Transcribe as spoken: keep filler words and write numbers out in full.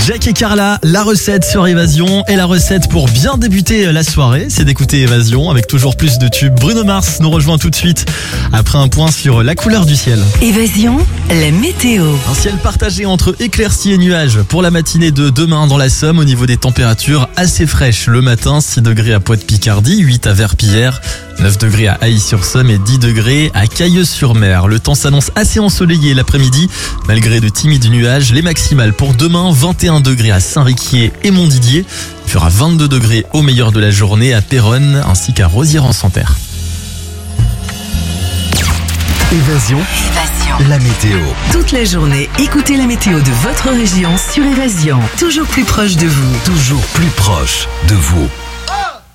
Jack et Carla, la recette sur Évasion. Et la recette pour bien débuter la soirée, c'est d'écouter Évasion avec toujours plus de tubes. Bruno Mars nous rejoint tout de suite après un point sur la couleur du ciel. Évasion, la météo. Un ciel partagé entre éclaircies et nuages pour la matinée de demain dans la Somme. Au niveau des températures, assez fraîches le matin, six degrés à Poix-de-Picardie, huit à Verpillière, neuf degrés à Ailly-sur-Somme et dix degrés à Cailleuse-sur-Mer. Le temps s'annonce assez ensoleillé l'après-midi, malgré de timides nuages. Les maximales pour demain, vingt et un degrés à Saint-Riquier et Montdidier. Il fera vingt-deux degrés au meilleur de la journée à Péronne ainsi qu'à Rosières-en-Santerre. Évasion, Évasion. la météo. Toute la journée, écoutez la météo de votre région sur Évasion. Toujours plus proche de vous. Toujours plus proche de vous.